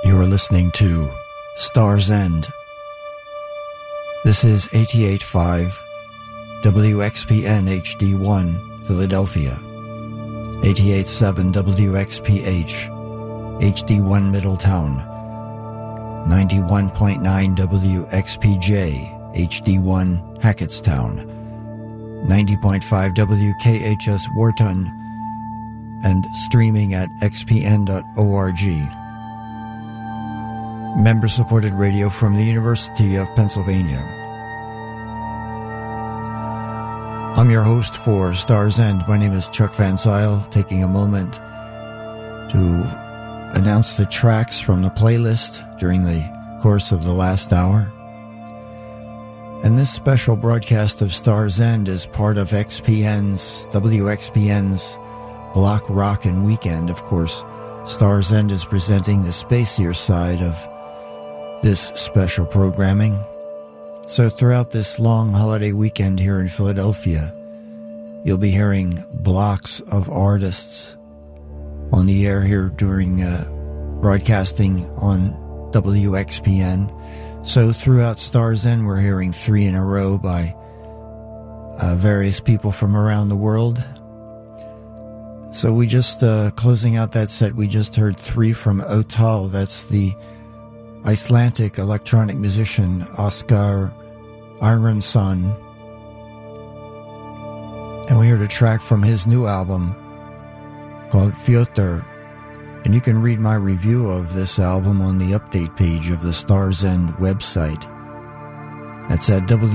You are listening to Star's End. This is 88.5 WXPN HD1 Philadelphia, 88.7 WXPH HD1 Middletown, 91.9 WXPJ HD1 Hackettstown, 90.5 WKHS Wharton, and streaming at xpn.org. Member-supported radio from the University of Pennsylvania. I'm your host for Star's End. My name is Chuck Van Zyl, taking a moment to announce the tracks from the playlist during the course of the last hour. And this special broadcast of Star's End is part of WXPN's Block Rock and Weekend. Of course, Star's End is presenting the spacier side of this special programming. So throughout this long holiday weekend here in Philadelphia, you'll be hearing blocks of artists on the air here during broadcasting on WXPN. So throughout Star's End, we're hearing 3 in a row by various people from around the world. So we just, closing out that set, we just heard 3 from Otal. That's the Icelandic electronic musician Oskar Aronson. And we heard a track from his new album called Fjötur. And you can read my review of this album on the update page of the Star's End website. That's at